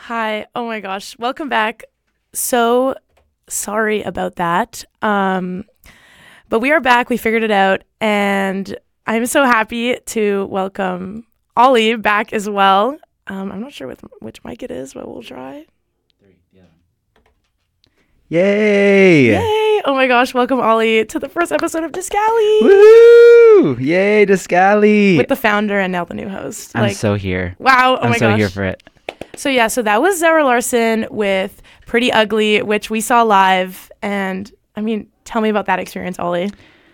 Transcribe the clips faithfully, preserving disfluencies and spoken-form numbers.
Hi. Oh my gosh. Welcome back. So sorry about that. Um, but we are back. We figured it out. And I'm so happy to welcome Ollie back as well. Um, I'm not sure with, which mic it is, but we'll try. Three, yeah. Yay! Yay! Oh my gosh. Welcome, Ollie, to the first episode of Discali. Woo! Yay, Discali! With the founder and now the new host. I'm so here. Wow. Oh I'm my so gosh. here for it. So yeah, so that was Zara Larsson with Pretty Ugly, which we saw live. And I mean, tell me about that experience, Ollie.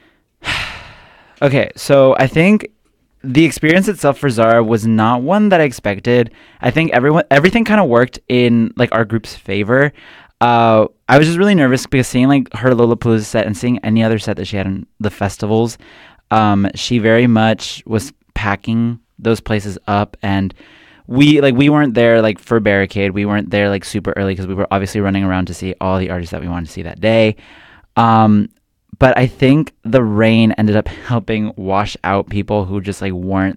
Okay, so I think the experience itself for Zara was not one that I expected. I think everyone, everything kind of worked in like our group's favor. Uh, I was just really nervous because seeing like her Lollapalooza set and seeing any other set that she had in the festivals, um, she very much was packing those places up, and we like we weren't there like for Barricade. We weren't there like super early because we were obviously running around to see all the artists that we wanted to see that day. Um, but I think the rain ended up helping wash out people who just like weren't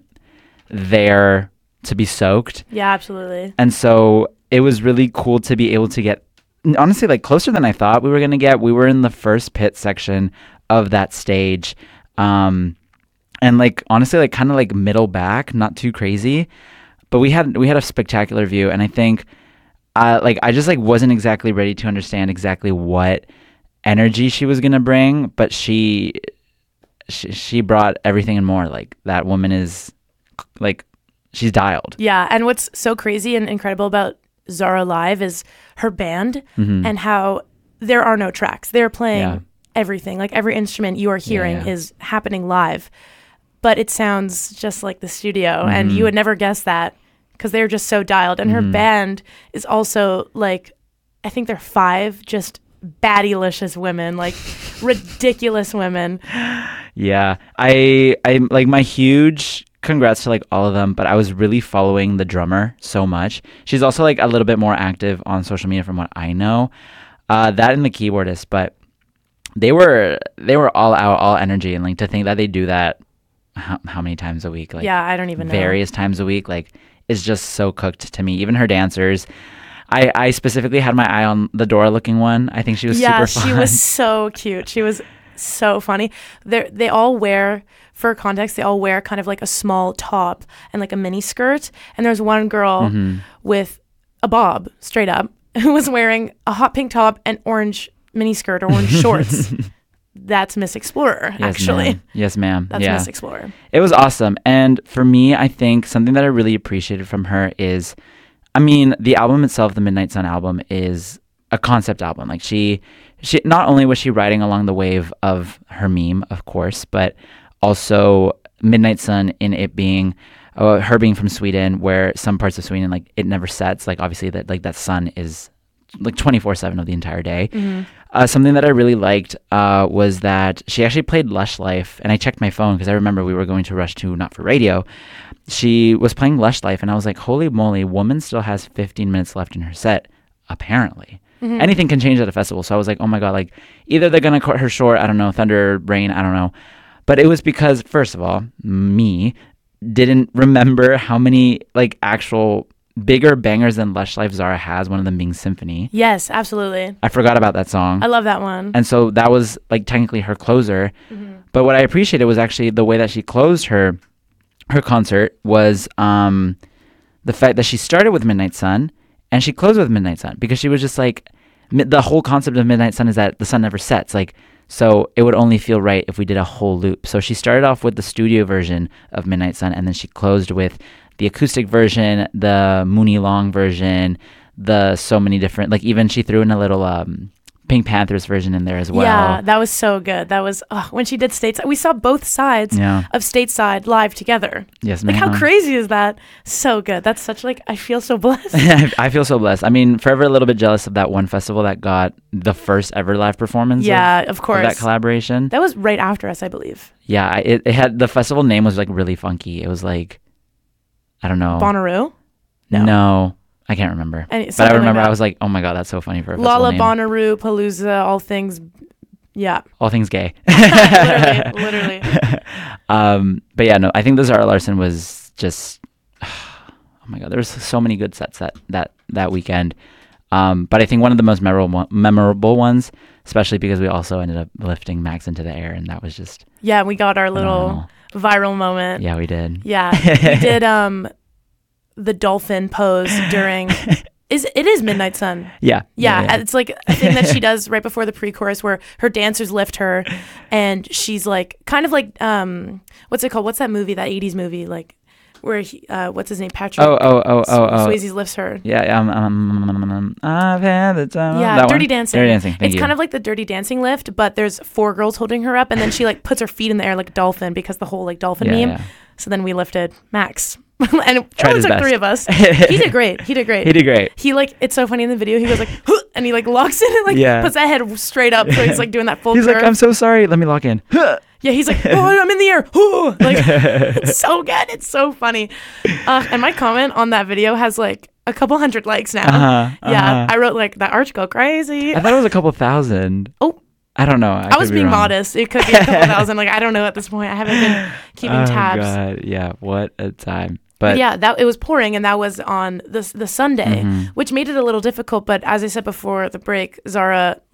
there to be soaked. Yeah, absolutely. And so it was really cool to be able to get, honestly, like closer than I thought we were going to get. We were in the first pit section of that stage. Um, and like, honestly, like kind of like middle back, not too crazy. But we had, we had a spectacular view. And I think, uh, like, I just like wasn't exactly ready to understand exactly what energy she was going to bring. But she, she, she brought everything and more. Like, that woman is like, she's dialed. Yeah. And what's so crazy and incredible about Zara Live is her band Mm-hmm. and how there are no tracks. They're playing Yeah. everything. Like every instrument you are hearing Yeah, yeah. is happening live, but it sounds just like the studio. And Mhm. you would never guess that because they're just so dialed. And her Mhm. band is also like, I think they're five just baddylicious women, like ridiculous women. Yeah, I I like my huge congrats to like all of them, but I was really following the drummer so much. She's also like a little bit more active on social media from what I know. Uh, that and the keyboardist, but they were they were all out, all energy, and like to think that they do that how, how many times a week? Like Yeah, I don't even know. various times a week, like is just so cooked to me. Even her dancers. I, I specifically had my eye on the Dora looking one. I think she was Yeah, super fun. she was so cute. She was so funny. They they all wear, for context, they all wear kind of like a small top and like a mini skirt. And there's one girl Mhm. with a bob, straight up, who was wearing a hot pink top and orange mini skirt or orange shorts. That's Miss Explorer, Yes, actually. ma'am. Yes, ma'am. That's yeah. Miss Explorer. It was awesome. And for me, I think something that I really appreciated from her is, I mean, the album itself, the Midnight Sun album, is a concept album. Like she, she not only was she riding along the wave of her meme, of course, but also Midnight Sun in it being, uh, her being from Sweden, where some parts of Sweden, like it never sets. Like obviously that, like that sun is like twenty-four seven of the entire day. Mm-hmm. Uh, something that I really liked uh, was that she actually played Lush Life, and I checked my phone because I remember we were going to Rush two, Not for Radio. She was playing Lush Life, and I was like, holy moly, woman still has fifteen minutes left in her set, apparently. Mm-hmm. Anything can change at a festival, so I was like, oh my god, like, either they're going to cut her short, I don't know, thunder, rain, I don't know. But it was because, first of all, me didn't remember how many, like, actual bigger bangers than Lush Life Zara has, one of them being Symphony. Yes, absolutely. I forgot about that song. I love that one. And so that was like technically her closer. Mm-hmm. But what I appreciated was actually the way that she closed her her concert was um, the fact that she started with Midnight Sun and she closed with Midnight Sun, because she was just like, mi- the whole concept of Midnight Sun is that the sun never sets. Like, so it would only feel right if we did a whole loop. So she started off with the studio version of Midnight Sun, and then she closed with the acoustic version, the Mooney Long version, the so many different, like even she threw in a little um, Pink Panthers version in there as well. Yeah, that was so good. That was oh, when she did Stateside. We saw both sides Yeah. of Stateside live together. Yes, Like ma'am. how crazy is that? So good. That's such like I feel so blessed. I I feel so blessed. I mean, forever a little bit jealous of that one festival that got the first ever live performance. of- Yeah, of of course. that collaboration. That was right after us, I believe. Yeah, I- it, it had the festival name was like really funky. It was like, I don't know. Bonnaroo? No. No. I can't remember. Any- But I something like remember that. I was like, oh my god, that's so funny for a festival Lala name. Bonnaroo, Palooza, all things. Yeah, All things gay. literally, literally. um, but yeah, no, I think the Zara Larsson was just, oh oh my god, there was so many good sets that that that weekend. Um, but I think one of the most memorable memorable ones, especially because we also ended up lifting Max into the air, and that was just Yeah, we got our little phenomenal. viral moment. Yeah, we did. Yeah, we did um the dolphin pose during. Is it is Midnight Sun? Yeah, Yeah, yeah, yeah. it's like a thing that she does right before the pre-chorus, where her dancers lift her, and she's like kind of like um what's it called? What's that movie? That eighties movie like. Where he, uh, what's his name? Patrick. Oh, oh, oh, oh, oh. Swayze lifts her. Yeah, um, um, um, um, I've had the time. Yeah, that Dirty one? Dancing. Dirty Dancing. Thank it's you. kind of like the Dirty Dancing lift, but there's four girls holding her up, and then she like puts her feet in the air like a dolphin because the whole like dolphin yeah, meme. yeah. So then we lifted Max, and it Tried only his took best. three of us. He did great. He did great. He did great. He like it's so funny in the video. He goes like, "Huh," and he like locks in and like Yeah. puts that head straight up, so he's like doing that full. He's curve. like, I'm so sorry. Let me lock in. Yeah, he's like, oh, I'm in the air. Oh, like, it's so good. It's so funny. Uh, and my comment on that video has like a couple hundred likes now. Uh-huh, Yeah, uh-huh. I wrote like that arch go crazy. I thought it was a couple thousand. Oh. I don't know. I, I was could be being wrong. modest. It could be a couple thousand. Like I don't know at this point. I haven't been keeping oh, tabs. God. Yeah, what a time. But But yeah, that it was pouring, and that was on the the Sunday, Mhm. which made it a little difficult. But as I said before the break, Zara